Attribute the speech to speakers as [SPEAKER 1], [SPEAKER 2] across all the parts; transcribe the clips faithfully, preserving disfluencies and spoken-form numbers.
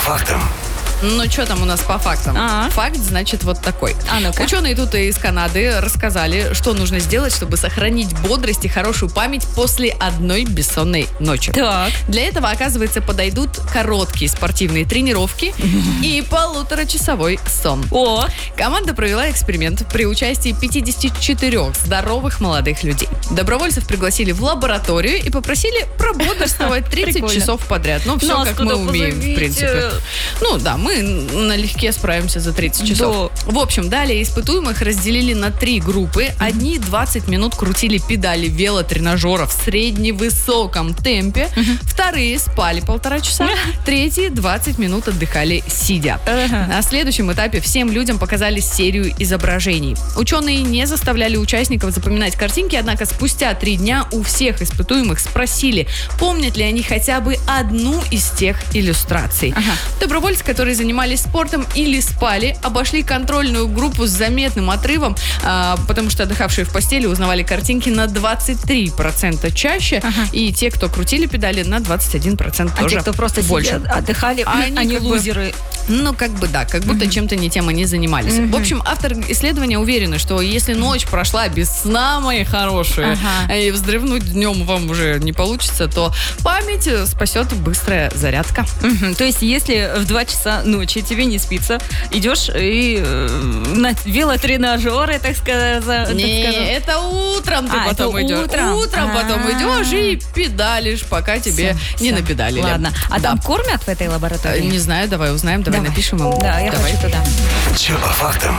[SPEAKER 1] фактам.
[SPEAKER 2] Ну, что там у нас по фактам?
[SPEAKER 3] А-а.
[SPEAKER 2] Факт, значит, вот такой.
[SPEAKER 3] А ну-ка.
[SPEAKER 2] Ученые тут из Канады рассказали, что нужно сделать, чтобы сохранить бодрость и хорошую память после одной бессонной ночи.
[SPEAKER 3] Так.
[SPEAKER 2] Для этого, оказывается, подойдут короткие спортивные тренировки и полуторачасовой сон.
[SPEAKER 3] О!
[SPEAKER 2] Команда провела эксперимент при участии пятидесяти четырёх здоровых молодых людей. Добровольцев пригласили в лабораторию и попросили прободрствовать тридцать
[SPEAKER 3] Прикольно.
[SPEAKER 2] часов подряд. Ну, все
[SPEAKER 3] Нас
[SPEAKER 2] как мы
[SPEAKER 3] туда
[SPEAKER 2] умеем,
[SPEAKER 3] позовите.
[SPEAKER 2] в принципе. Ну, да, мы налегке справимся за тридцать часов.
[SPEAKER 3] Да.
[SPEAKER 2] В общем, далее испытуемых разделили на три группы. Одни двадцать минут крутили педали велотренажера в средневысоком темпе. Вторые спали полтора часа. Третьи двадцать минут отдыхали сидя.
[SPEAKER 3] Ага.
[SPEAKER 2] На следующем этапе всем людям показали серию изображений. Ученые не заставляли участников запоминать картинки, однако спустя три дня у всех испытуемых спросили, помнят ли они хотя бы одну из тех иллюстраций.
[SPEAKER 3] Ага.
[SPEAKER 2] Добровольцы, которые занимались спортом или спали, обошли контрольную группу с заметным отрывом, а, потому что отдыхавшие в постели узнавали картинки на двадцать три процента чаще,
[SPEAKER 3] Ага.
[SPEAKER 2] и те, кто крутили педали, на двадцать один процент
[SPEAKER 3] А
[SPEAKER 2] тоже
[SPEAKER 3] те, кто просто
[SPEAKER 2] больше.
[SPEAKER 3] сидят, отдыхали,
[SPEAKER 2] А они
[SPEAKER 3] они
[SPEAKER 2] как бы-
[SPEAKER 3] лузеры.
[SPEAKER 2] Ну, как бы да, как будто чем-то не тем они занимались.
[SPEAKER 3] Мгм.
[SPEAKER 2] В общем, автор исследования уверены, что если ночь прошла без сна, мои хорошие,
[SPEAKER 3] Ага.
[SPEAKER 2] и вздрывнуть днем вам уже не получится, то память спасет быстрая зарядка.
[SPEAKER 3] Мгм. То есть, если в два часа ночи тебе не спится, идешь и э, на велотренажеры, так сказать. так
[SPEAKER 2] Не,
[SPEAKER 3] скажем.
[SPEAKER 2] это утром ты
[SPEAKER 3] А,
[SPEAKER 2] потом
[SPEAKER 3] это
[SPEAKER 2] идешь.
[SPEAKER 3] утром?
[SPEAKER 2] потом
[SPEAKER 3] А.
[SPEAKER 2] идешь и педалишь, пока тебе
[SPEAKER 3] Всё,
[SPEAKER 2] не
[SPEAKER 3] всё.
[SPEAKER 2] напедалили.
[SPEAKER 3] Ладно. А
[SPEAKER 2] Да.
[SPEAKER 3] там кормят в этой
[SPEAKER 2] Э,
[SPEAKER 3] лаборатории?
[SPEAKER 2] Не знаю, давай узнаем, давай,
[SPEAKER 3] Давай.
[SPEAKER 2] напишем им.
[SPEAKER 3] Да, я
[SPEAKER 2] Давай.
[SPEAKER 3] хочу туда.
[SPEAKER 1] Че по фактам?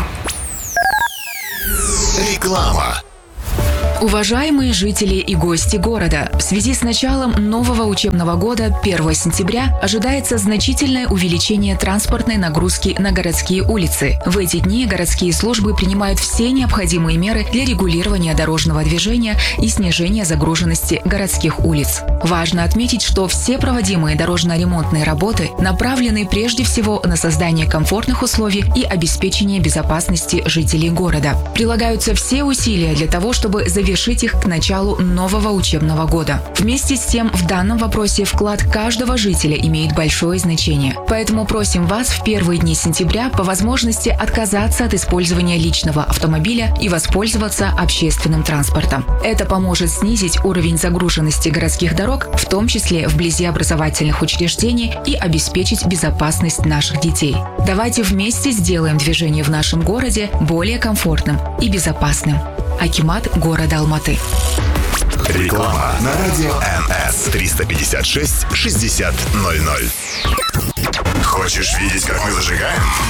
[SPEAKER 1] Реклама.
[SPEAKER 4] Уважаемые жители и гости города, в связи с началом нового учебного года первого сентября ожидается значительное увеличение транспортной нагрузки на городские улицы. В эти дни городские службы принимают все необходимые меры для регулирования дорожного движения и снижения загруженности городских улиц. Важно отметить, что все проводимые дорожно-ремонтные работы направлены прежде всего на создание комфортных условий и обеспечение безопасности жителей города. Прилагаются все усилия для того, чтобы завершить их к началу нового учебного года. Вместе с тем, в данном вопросе вклад каждого жителя имеет большое значение. Поэтому просим вас в первые дни сентября по возможности отказаться от использования личного автомобиля и воспользоваться общественным транспортом. Это поможет снизить уровень загруженности городских дорог, в том числе вблизи образовательных учреждений, и обеспечить безопасность наших детей. Давайте вместе сделаем движение в нашем городе более комфортным и безопасным. Акимат города Алматы.
[SPEAKER 1] Реклама на радио эн эс триста пятьдесят шесть шестьдесят ноль ноль. Хочешь видеть, как мы зажигаем?